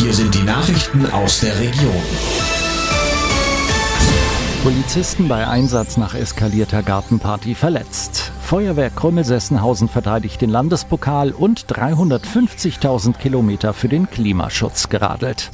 Hier sind die Nachrichten aus der Region. Polizisten bei Einsatz nach eskalierter Gartenparty verletzt. Feuerwehr Krümmelsessenhausen verteidigt den Landespokal und 350.000 Kilometer für den Klimaschutz geradelt.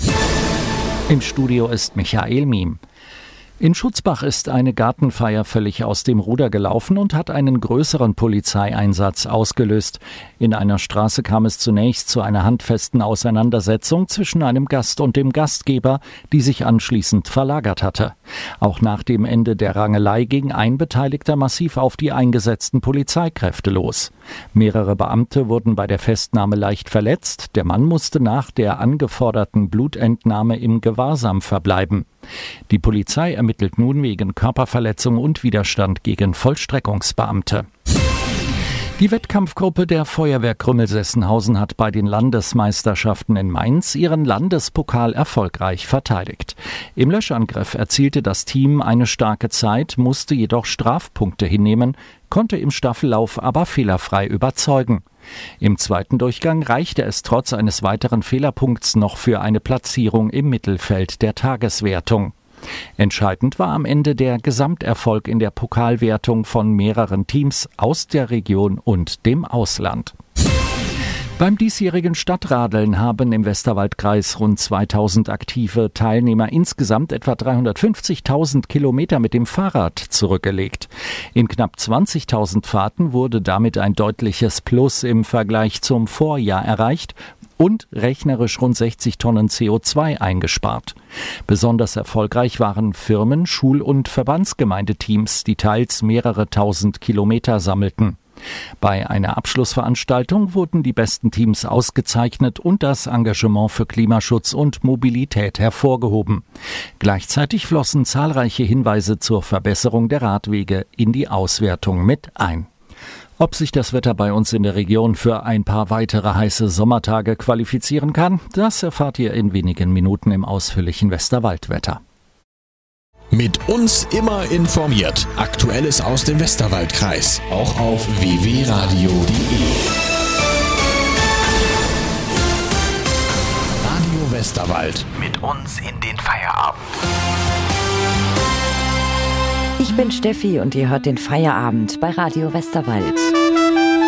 Im Studio ist Michael Miem. In Schutzbach ist eine Gartenfeier völlig aus dem Ruder gelaufen und hat einen größeren Polizeieinsatz ausgelöst. In einer Straße kam es zunächst zu einer handfesten Auseinandersetzung zwischen einem Gast und dem Gastgeber, die sich anschließend verlagert hatte. Auch nach dem Ende der Rangelei ging ein Beteiligter massiv auf die eingesetzten Polizeikräfte los. Mehrere Beamte wurden bei der Festnahme leicht verletzt. Der Mann musste nach der angeforderten Blutentnahme im Gewahrsam verbleiben. Die Polizei ermittelt nun wegen Körperverletzung und Widerstand gegen Vollstreckungsbeamte. Die Wettkampfgruppe der Feuerwehr Krümmelsessenhausen hat bei den Landesmeisterschaften in Mainz ihren Landespokal erfolgreich verteidigt. Im Löschangriff erzielte das Team eine starke Zeit, musste jedoch Strafpunkte hinnehmen, konnte im Staffellauf aber fehlerfrei überzeugen. Im zweiten Durchgang reichte es trotz eines weiteren Fehlerpunkts noch für eine Platzierung im Mittelfeld der Tageswertung. Entscheidend war am Ende der Gesamterfolg in der Pokalwertung von mehreren Teams aus der Region und dem Ausland. Beim diesjährigen Stadtradeln haben im Westerwaldkreis rund 2000 aktive Teilnehmer insgesamt etwa 350.000 Kilometer mit dem Fahrrad zurückgelegt. In knapp 20.000 Fahrten wurde damit ein deutliches Plus im Vergleich zum Vorjahr erreicht und rechnerisch rund 60 Tonnen CO2 eingespart. Besonders erfolgreich waren Firmen-, Schul- und Verbandsgemeindeteams, die teils mehrere tausend Kilometer sammelten. Bei einer Abschlussveranstaltung wurden die besten Teams ausgezeichnet und das Engagement für Klimaschutz und Mobilität hervorgehoben. Gleichzeitig flossen zahlreiche Hinweise zur Verbesserung der Radwege in die Auswertung mit ein. Ob sich das Wetter bei uns in der Region für ein paar weitere heiße Sommertage qualifizieren kann, das erfahrt ihr in wenigen Minuten im ausführlichen Westerwaldwetter. Mit uns immer informiert. Aktuelles aus dem Westerwaldkreis. Auch auf www.radio.de. Radio Westerwald. Mit uns in den Feierabend. Ich bin Steffi und ihr hört den Feierabend bei Radio Westerwald.